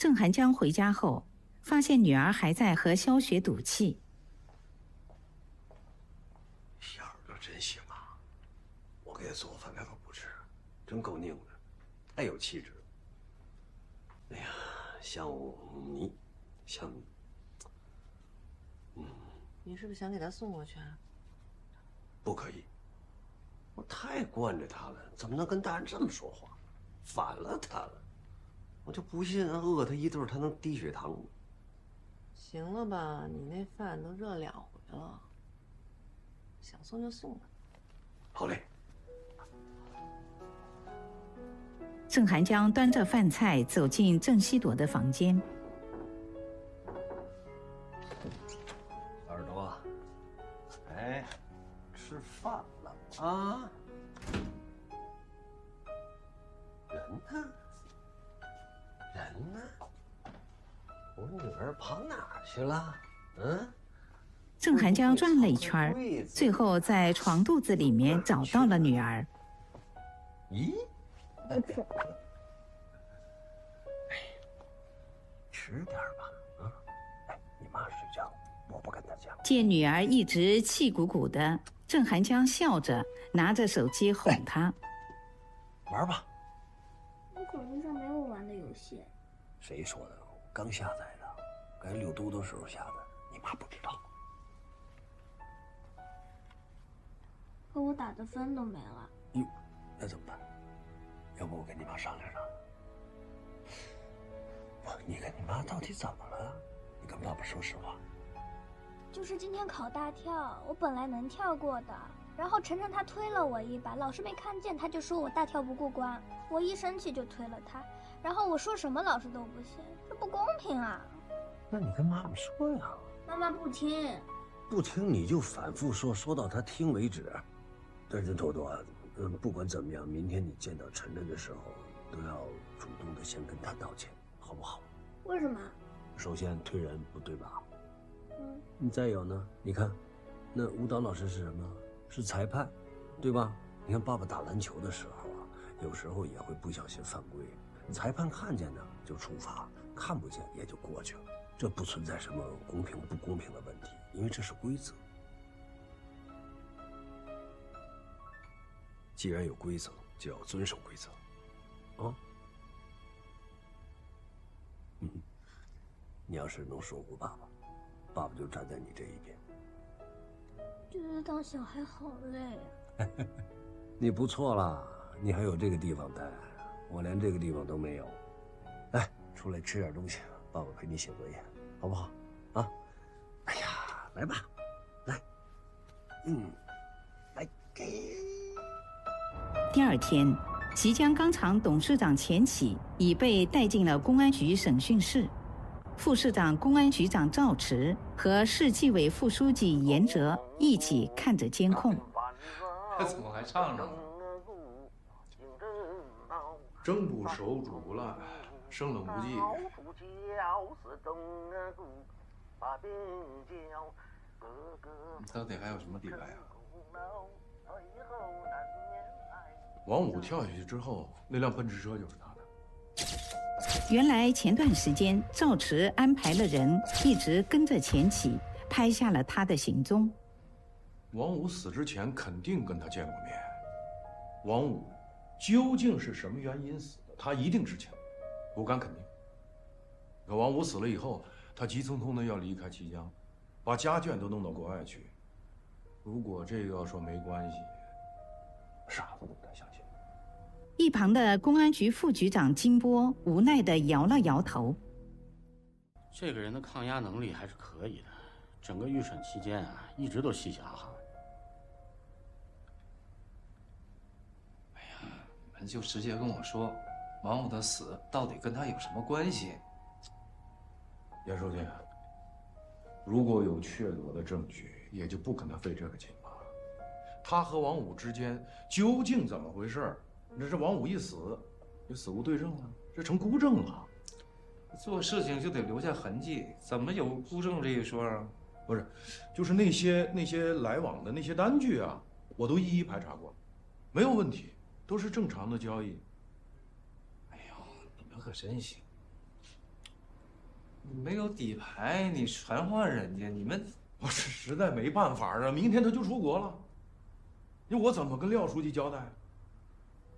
郑寒江回家后，发现女儿还在和萧雪赌气。 小儿子真行啊！我给他做饭他都不吃，真够拧的，太有气质了。哎呀，像你，像你。 你是不是想给他送过去啊？ 不可以，我太惯着他了，怎么能跟大人这么说话？反了他了，我就不信饿他一顿他能低血糖吗？ 行了吧，你那饭都热2回了，想送就送吧。 好嘞。 郑寒江端着饭菜走进郑希朵的房间。 耳朵，哎，吃饭了啊？人呢？人呢？我女儿跑哪儿去了？ 郑寒江转了一圈，最后在床肚子里面找到了女儿。 咦？吃点吧，哎，你妈睡觉，我不跟她讲。 见女儿一直气鼓鼓的，郑寒江笑着拿着手机哄她：“ 玩吧。” 我手机上没有玩的游戏。 谁说的？刚下载的，该遛嘟嘟时候下的，你妈不知道。 可我打的分都没了。 哟，那怎么办？要不我跟你妈商量商量。你跟你妈到底怎么了？你跟爸爸说实话。 就是今天考大跳，我本来能跳过的，然后晨晨他推了我一把，老师没看见，他就说我大跳不过关，我一生气就推了他，然后我说什么老师都不信，这不公平啊！ 那你跟妈妈说呀。 妈妈不听。 不听你就反复说，说到她听为止。但是多多，不管怎么样，明天你见到晨晨的时候，都要主动的先跟他道歉，好不好？ 为什么？ 首先推人不对吧？你再有呢？你看，那舞蹈老师是什么？是裁判，对吧？你看爸爸打篮球的时候啊，有时候也会不小心犯规，裁判看见呢就处罚，看不见也就过去了，这不存在什么公平不公平的问题，因为这是规则。既然有规则，就要遵守规则，啊。你要是能说服爸爸，爸爸就站在你这一边。 觉得当小孩好累啊。 你不错啦，你还有这个地方待，我连这个地方都没有。来，出来吃点东西，爸爸陪你写作业，好不好？啊！哎呀，来吧，来，来给。 第二天，即将钢厂董事长钱启已被带进了公安局审讯室。副市长、公安局长赵驰和市纪委副书记严哲一起看着监控。 这怎么还唱着呢？正部守主不赖，生冷不忌。你到底还有什么底牌啊？王五跳下去之后，那辆奔驰车就是他的。 原来前段时间赵驰安排了人一直跟着钱启，拍下了他的行踪。 王五死之前肯定跟他见过面。王五究竟是什么原因死的，他一定知情，我敢肯定。可王五死了以后，他急匆匆的要离开綦江，把家眷都弄到国外去。如果这个要说没关系，傻子都不太相信。 一旁的公安局副局长金波无奈地摇了摇头。 这个人的抗压能力还是可以的，整个预审期间啊，一直都嘻嘻哈哈。 哎呀，你们就直接跟我说，王五的死到底跟他有什么关系？ 严书记，如果有确凿的证据，也就不可能费这个劲了。他和王五之间究竟怎么回事？这王五一死，这死无对证了，这成孤证了。 做事情就得留下痕迹，怎么有孤证这一说啊？ 不是，就是那些来往的那些单据啊，我都一一排查过，没有问题，都是正常的交易。 哎呦，你们可真行！ 没有底牌，你传唤人家，你们我是实在没办法啊！明天他就出国了，我怎么跟廖书记交代？